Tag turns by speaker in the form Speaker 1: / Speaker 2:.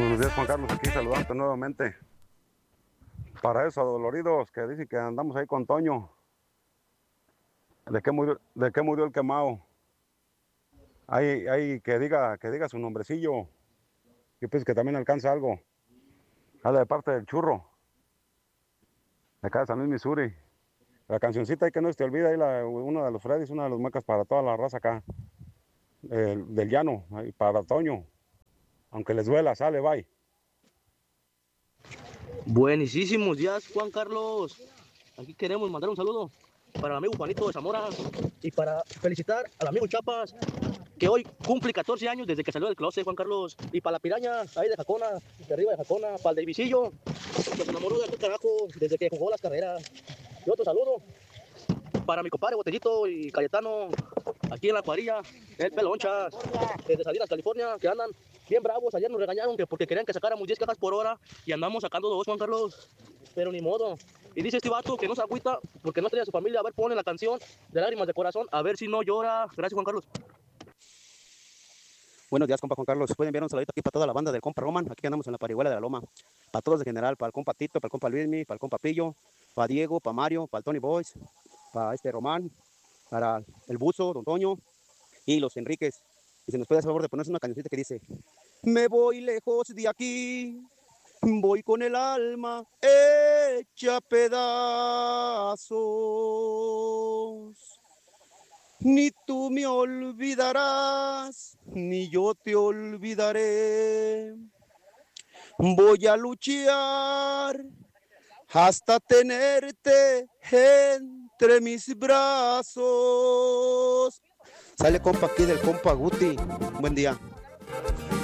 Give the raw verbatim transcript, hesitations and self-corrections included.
Speaker 1: Buenos días, Juan Carlos, aquí saludándote nuevamente. Para eso, doloridos, que dicen que andamos ahí con Toño. ¿De qué murió, de qué murió el quemado? Ahí, ahí que diga, que diga su nombrecillo. Yo pienso que también alcanza algo. Habla de parte del churro, de acá de San Luis, Missouri. La cancioncita ahí que no se te olvida, ahí la, uno de los Freddys, una de los muecas para toda la raza acá, eh, del llano, ahí para Toño. Aunque les duela, sale, bye.
Speaker 2: Buenísimos días, Juan Carlos. Aquí queremos mandar un saludo para el amigo Juanito de Zamora y para felicitar al amigo Chapas, que hoy cumple catorce años desde que salió del closet, Juan Carlos. Y para la piraña, ahí de Jacona, de arriba de Jacona, para el del Visillo, que se enamoró de aquel carajo desde que jugó las carreras. Y otro saludo para mi compadre Botellito y Cayetano, aquí en la cuadrilla, el Pelonchas, desde Salinas, California, que andan bien bravos. Ayer nos regañaron que porque querían que sacáramos diez cajas por hora y andamos sacando dos, Juan Carlos, pero ni modo. Y dice este vato que no se agüita porque no trae a su familia. A ver, pone la canción de Lágrimas de Corazón, a ver si no llora. Gracias, Juan Carlos.
Speaker 3: Buenos días, compa Juan Carlos. Pueden enviar un saludito aquí para toda la banda del compa Roman. Aquí andamos en la parihuela de la Loma. Para todos en general, para el compa Tito, para el compa Luismi, para el compa Pillo, para Diego, para Mario, para el Tony Boys, para este Román, para el Buzo, Don Toño y los Enríquez. Y se nos puede hacer favor de ponerse una cancioncita que dice: me voy lejos de aquí, voy con el alma hecha pedazos. Ni tú me olvidarás, ni yo te olvidaré. Voy a luchar hasta tenerte entre mis brazos. Sale compa aquí del compa Guti. Buen día.